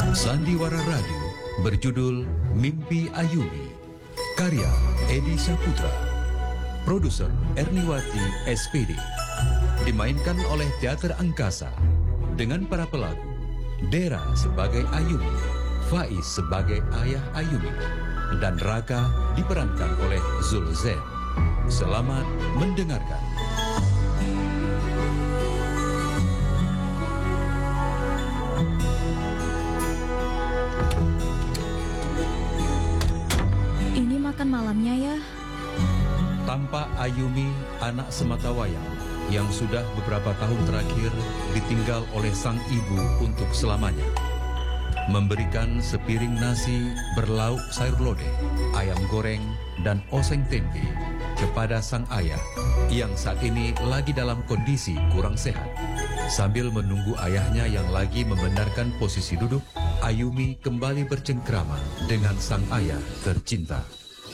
Sandiwara Radio berjudul Mimpi Ayumi, karya Edi Saputra, produser Erniwati SPD, dimainkan oleh Teater Angkasa dengan para pelaku Dera sebagai Ayumi, Faiz sebagai ayah Ayumi, dan Raka diperankan oleh Zul Zen. Selamat mendengarkan. Ini makan malamnya ya. Tampak Ayumi, anak sematawayang yang sudah beberapa tahun terakhir ditinggal oleh sang ibu untuk selamanya, memberikan sepiring nasi berlauk sayur lodeh, ayam goreng, dan oseng tempe kepada sang ayah yang saat ini lagi dalam kondisi kurang sehat. Sambil menunggu ayahnya yang lagi membenarkan posisi duduk, Ayumi kembali bercengkrama dengan sang ayah tercinta.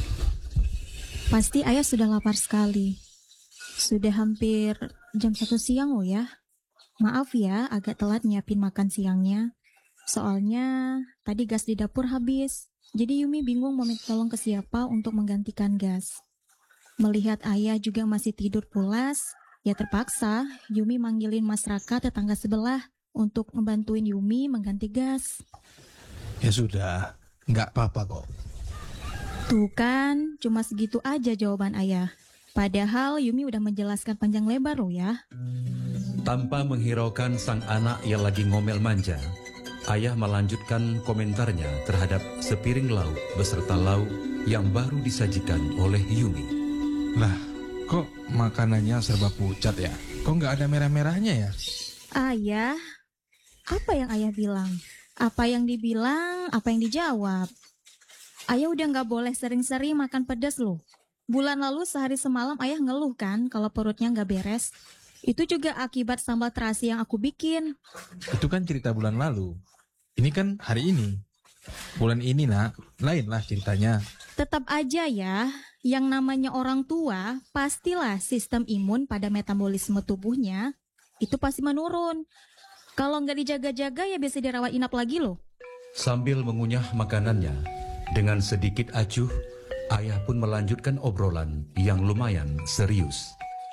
Pasti ayah sudah lapar sekali. Sudah hampir jam 1 siang loh ya. Maaf ya agak telat nyiapin makan siangnya. Soalnya tadi gas di dapur habis. Jadi Yumi bingung mau minta tolong ke siapa untuk menggantikan gas. Melihat ayah juga masih tidur pulas, ya terpaksa Yumi manggilin Mas Raka tetangga sebelah untuk ngebantuin Yumi mengganti gas. Ya sudah, nggak apa-apa kok. Tuh kan, cuma segitu aja jawaban ayah. Padahal Yumi udah menjelaskan panjang lebar loh ya. Tanpa menghiraukan sang anak yang lagi ngomel manja, ayah melanjutkan komentarnya terhadap sepiring lauk beserta lauk yang baru disajikan oleh Yumi. Lah, kok makanannya serba pucat ya? Kok nggak ada merah-merahnya ya? Ayah, apa yang ayah bilang? Apa yang dibilang, apa yang dijawab? Ayah udah nggak boleh sering-sering makan pedas loh. Bulan lalu sehari semalam ayah ngeluh kan kalau perutnya nggak beres. Itu juga akibat sambal terasi yang aku bikin. Itu kan cerita bulan lalu. Ini kan hari ini. Bulan ini nak, lainlah ceritanya. Tetap aja ya, yang namanya orang tua, pastilah sistem imun pada metabolisme tubuhnya itu pasti menurun. Kalau nggak dijaga-jaga ya bisa dirawat inap lagi loh. Sambil mengunyah makanannya, dengan sedikit acuh, ayah pun melanjutkan obrolan yang lumayan serius.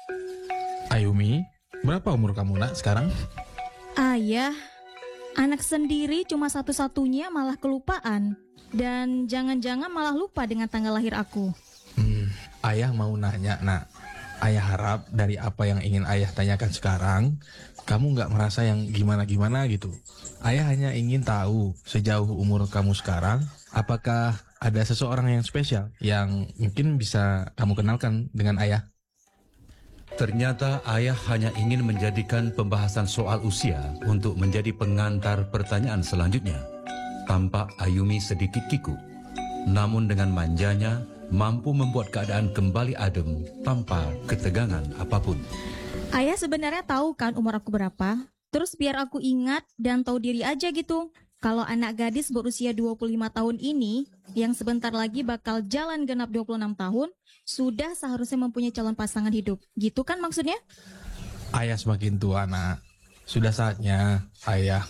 Ayumi, berapa umur kamu nak sekarang? Ayah, anak sendiri cuma satu-satunya malah kelupaan. Dan jangan-jangan malah lupa dengan tanggal lahir aku. Ayah mau nanya nak. Ayah harap dari apa yang ingin ayah tanyakan sekarang, kamu nggak merasa yang gimana-gimana gitu. Ayah hanya ingin tahu sejauh umur kamu sekarang, apakah ada seseorang yang spesial yang mungkin bisa kamu kenalkan dengan ayah? Ternyata ayah hanya ingin menjadikan pembahasan soal usia untuk menjadi pengantar pertanyaan selanjutnya. Tampak Ayumi sedikit kikuk, namun dengan manjanya mampu membuat keadaan kembali adem tanpa ketegangan apapun. Ayah sebenarnya tahu kan umur aku berapa? Terus biar aku ingat dan tahu diri aja gitu. Kalau anak gadis berusia 25 tahun ini, yang sebentar lagi bakal jalan genap 26 tahun, sudah seharusnya mempunyai calon pasangan hidup. Gitu kan maksudnya? Ayah semakin tua nak. Sudah saatnya ayah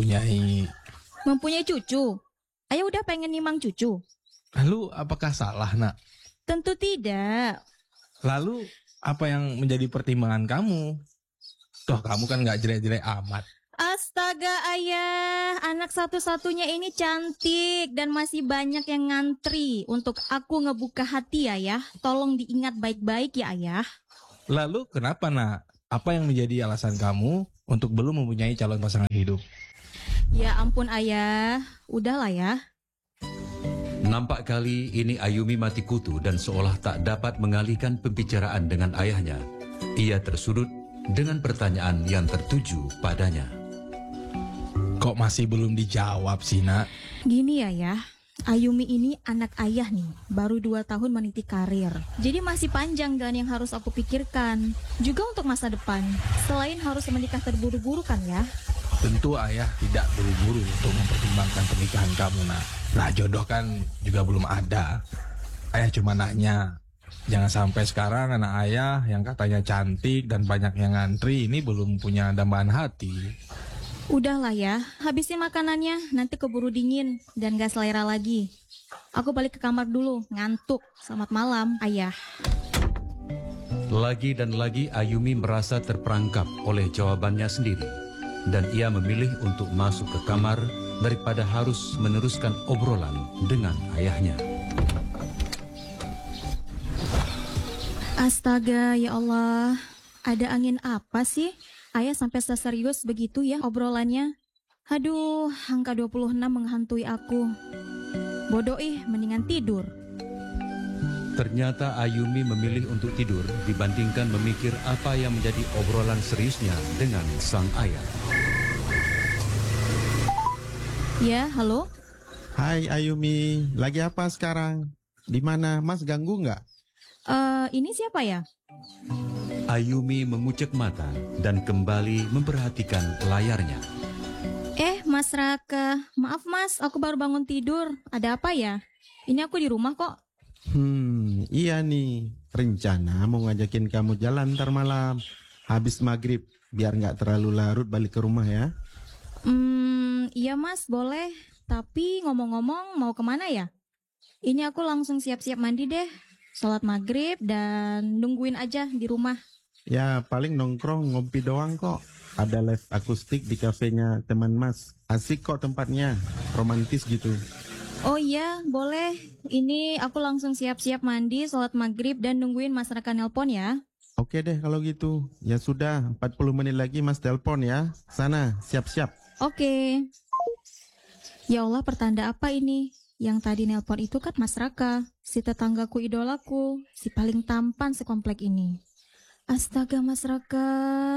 Mempunyai cucu? Ayah udah pengen nimang cucu? Lalu apakah salah nak? Tentu tidak. Lalu apa yang menjadi pertimbangan kamu? Toh kamu kan gak jelek-jelek amat. Astaga ayah, anak satu-satunya ini cantik dan masih banyak yang ngantri untuk aku ngebuka hati ya ayah. Tolong diingat baik-baik ya ayah. Lalu kenapa nak? Apa yang menjadi alasan kamu untuk belum mempunyai calon pasangan hidup? Ya ampun ayah, udahlah ya. Nampak kali ini Ayumi mati kutu dan seolah tak dapat mengalihkan pembicaraan dengan ayahnya. Ia tersudut dengan pertanyaan yang tertuju padanya. Kok masih belum dijawab sih nak? Gini ya, Ayumi ini anak ayah nih, baru 2 tahun meniti karir. Jadi masih panjang jalan yang harus aku pikirkan. Juga untuk masa depan, selain harus menikah terburu-buru kan ya. Tentu ayah tidak buru-buru untuk mempertimbangkan pernikahan kamu nak. Nah jodoh kan juga belum ada. Ayah cuma nanya, jangan sampai sekarang anak ayah yang katanya cantik dan banyak yang ngantri ini belum punya dambaan hati. Udahlah ya, habisin makanannya, nanti keburu dingin dan gak selera lagi. Aku balik ke kamar dulu, ngantuk. Selamat malam, Ayah. Lagi dan lagi Ayumi merasa terperangkap oleh jawabannya sendiri. Dan ia memilih untuk masuk ke kamar daripada harus meneruskan obrolan dengan ayahnya. Astaga, ya Allah. Ada angin apa sih? Ayah sampai seserius begitu ya obrolannya. Aduh, angka 26 menghantui aku. Bodoh mendingan tidur. Ternyata Ayumi memilih untuk tidur dibandingkan memikir apa yang menjadi obrolan seriusnya dengan sang ayah. Ya, halo? Hai Ayumi, lagi apa sekarang? Di mana? Mas ganggu nggak? Ini siapa ya? Ayumi mengucek mata dan kembali memperhatikan layarnya. Mas Raka. Maaf Mas, aku baru bangun tidur. Ada apa ya? Ini aku di rumah kok. Iya nih. Rencana mau ngajakin kamu jalan ntar malam. Habis maghrib, biar nggak terlalu larut balik ke rumah ya. Iya Mas, boleh. Tapi ngomong-ngomong mau kemana ya? Ini aku langsung siap-siap mandi deh. Sholat maghrib dan nungguin aja di rumah. Ya paling nongkrong ngopi doang kok. Ada live akustik di kafenya teman Mas. Asik kok tempatnya, romantis gitu. Oh iya, boleh. Ini aku langsung siap-siap mandi, sholat maghrib dan nungguin Mas Raka nelpon ya. Oke deh kalau gitu. Ya sudah, 40 menit lagi Mas telepon ya. Sana, siap-siap. Oke. Ya Allah, pertanda apa ini? Yang tadi nelpon itu kan Mas Raka, si tetanggaku idolaku, si paling tampan sekomplek ini. Astaga Mas Raka.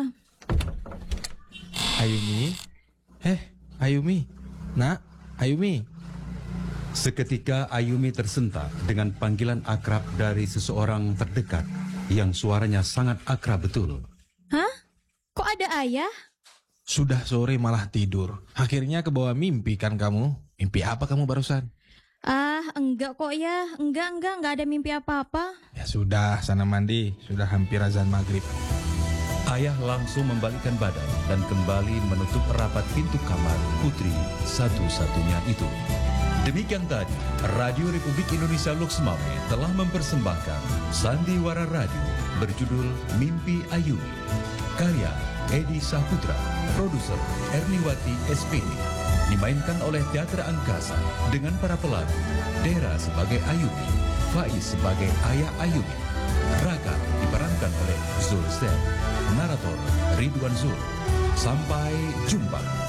Ayumi? Ayumi? Nak, Ayumi? Seketika Ayumi tersentak dengan panggilan akrab dari seseorang terdekat yang suaranya sangat akrab betul. Hah? Kok ada ayah? Sudah sore malah tidur. Akhirnya kebawa mimpi kan kamu? Mimpi apa kamu barusan? Enggak kok ya. Enggak ada mimpi apa-apa. Ya sudah, sana mandi. Sudah hampir azan maghrib. Ayah langsung membalikkan badan dan kembali menutup rapat pintu kamar putri satu-satunya itu. Demikian tadi, Radio Republik Indonesia Lux Mame telah mempersembahkan Sandiwara Radio berjudul Mimpi Ayumi. Karya Edi Saputra, produser Erniwati SPD. Dimainkan oleh Teater Angkasa dengan para pelaku Dera sebagai Ayumi, Faiz sebagai ayah Ayumi, Raka diperankan oleh Zulsel, narator Ridwan Zul. Sampai jumpa.